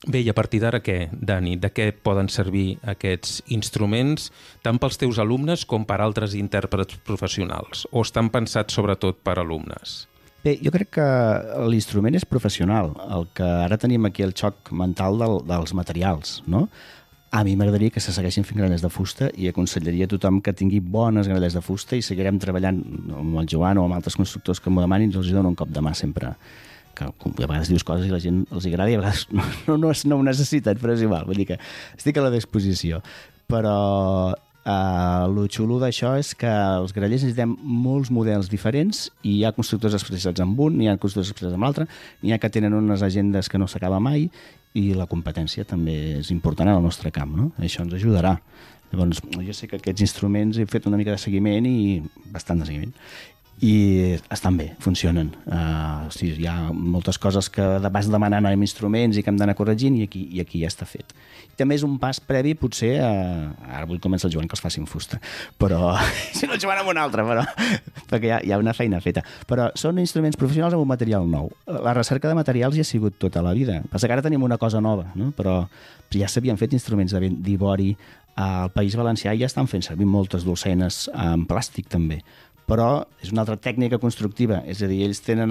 Bé, i a partir d'ara què, Dani? De què poden servir aquests instruments tant pels teus alumnes com per altres intèrprets professionals? O estan pensats sobretot per alumnes? Bé, jo crec que l'instrument és professional. El que ara tenim aquí el xoc mental dels materials, no? A mi m'agradaria que se segueixin fent grallers de fusta i aconsellaria a tothom que tingui bones grallers de fusta i seguirem treballant amb el Joan o amb altres constructors que m'ho demanin, els dono un cop de mà sempre. Que a vegades dius coses i la gent els agrada i a vegades no ho necessiten, però és igual, vull dir que estic a la disposició. Però el xulo d'això és que els grallers necessitem molts models diferents i hi ha constructors especialitzats en un, hi ha constructors especialitzats en l'altre, n'hi ha que tenen unes agendes que no s'acaba mai i la competència també és important en el nostre camp, no? Això ens ajudarà. Llavors, jo sé que aquests instruments he fet una mica de seguiment i bastant de seguiment i estan bé, funcionen. Hosti, hi ha moltes coses que vas demanant amb instruments i que hem d'anar corregint i aquí ja està fet. I també és un pas previ, potser, ara vull començar el Joan que els faci en fusta, però si no el Joan amb un altre, però, perquè hi ha una feina feta. Però són instruments professionals amb un material nou. La recerca de materials ja ha sigut tota la vida. Passa que ara tenim una cosa nova, no? Però ja s'havien fet instruments d'ivori. Al País Valencià ja estan fent servir moltes dolcenes en plàstic també. Però és una altra tècnica constructiva, és a dir, ells tenen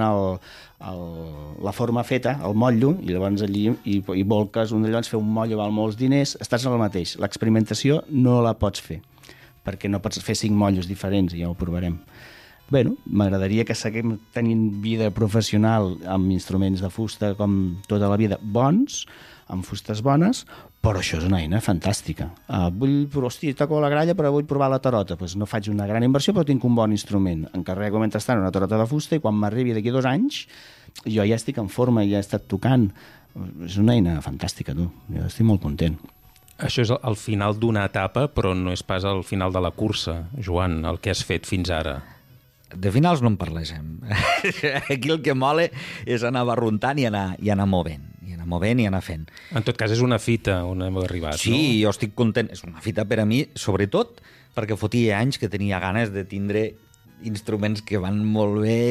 la forma feta, el motllo, i llavors allí hi volques un d'allò, fer un motllo val molts diners, estàs en el mateix. L'experimentació no la pots fer, perquè no pots fer 5 motllos diferents, i ja ho provarem. Bé, m'agradaria que seguim tenint vida professional amb instruments de fusta com tota la vida bons, amb fustes bones, però això és una eina fantàstica. Toco la gralla però vull provar la tarota. Doncs no faig una gran inversió però tinc un bon instrument. Encarrego mentrestant una tarota de fusta i quan m'arribi d'aquí 2 anys jo ja estic en forma, ja he estat tocant. És una eina fantàstica, tu. Jo estic molt content. Això és el final d'una etapa, però no és pas el final de la cursa, Joan, el que has fet fins ara. De finals no en parléssim. Aquí el que mola és anar barruntant i anar movent. I anar fent. En tot cas, és una fita on hem arribat, sí, no? Sí, jo estic content. És una fita per a mi, sobretot perquè fotia anys que tenia ganes de tindre instruments que van molt bé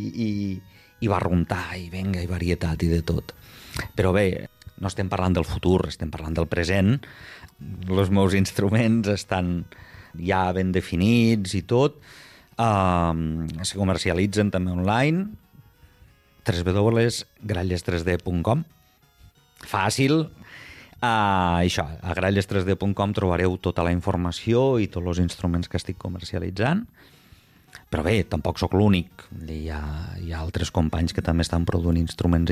i barruntar, i venga, i varietat, i de tot. Però bé, no estem parlant del futur, estem parlant del present. Els meus instruments estan ja ben definits i tot. Se comercialitzen també online, www.gralles3d.com. Fàcil. Això, a gralles3d.com trobareu tota la informació i tots els instruments que estic comercialitzant. Però bé, tampoc sóc l'únic. Hi ha altres companys que també estan produint instruments